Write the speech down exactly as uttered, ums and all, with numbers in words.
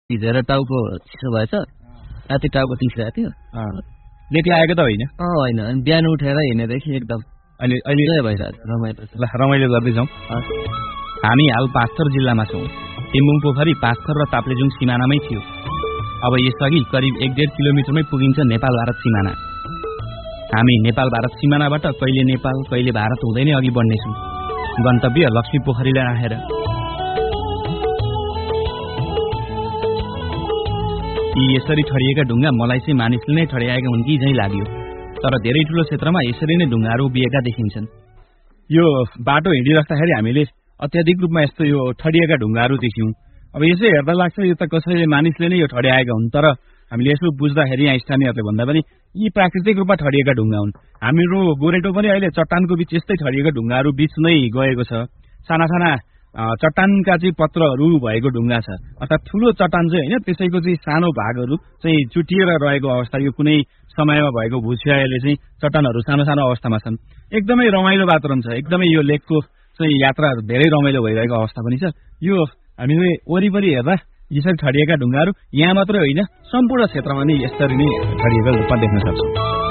भिजेर टाउको चिसो भएछ राति टाउको चिसिरहेको थियो लेटी आएको त होइन अँ होइन अनि बिहान उठेर हिँडेदेखि एकदम अहिले अहिले भइरहेको छ रमाइलो छ ल रमाइलो गर्दै जाउँ हामी हाल पाँचथर जिल्लामा छौँ टिम्बुङ पोखरी पाँचथर र ताप्लेजुङ सिमानामै थियो अब यसअघि करिब एक डेढ किलोमिटरमै पुगिन्छ नेपाल भारत सिमाना हामी नेपाल भारत सिमानाबाट कहिले नेपाल कहिले भारत हुँदै नै अघि बढ्नेछौँ गन्तव्य लक्ष्मी पोखरीलाई राखेर यी यसरी ठडिएका ढुङ्गा मलाई चाहिँ मानिसले नै ठड्याएका हुन् कि झैँ लाग्यो तर धेरै ठूलो क्षेत्रमा यसरी नै ढुङ्गाहरू उभिएका देखिन्छन् यो बाटो हिँडिराख्दाखेरि हामीले अत्याधिक रूपमा यस्तो यो ठडिएका ढुङ्गाहरू देख्यौं अब यसो हेर्दा लाग्छ यो त कसैले मानिसले नै यो ठड्याएका हुन् तर हामीले यसो बुझ्दाखेरि यहाँ स्थानीयहरूले भन्दा पनि यी प्राकृतिक रूपमा ठडिएका ढुङ्गा हुन् हाम्रो गोरेटो पनि अहिले चट्टानको बीच यस्तै ठडिएका ढुङ्गाहरू बीच नै गएको छ साना साना चट्टानका चाहिँ पत्रहरू भएको ढुङ्गा छ अर्थात् ठूलो चट्टान चाहिँ होइन त्यसैको चाहिँ सानो भागहरू चाहिँ चुटिएर रहेको अवस्था यो कुनै समयमा भएको भूक्षयले चाहिँ चट्टानहरू सानो सानो अवस्थामा छन् एकदमै रमाइलो वातावरण छ एकदमै यो लेकको चाहिँ यात्रा धेरै रमाइलो भइरहेको अवस्था पनि छ यो हामीले वरिपरि हेर्दा यसरी ठडिएका ढुङ्गाहरू यहाँ मात्रै होइन सम्पूर्ण क्षेत्रमा नै यसरी नै ठडिएका रूपमा देख्न सक्छौँ।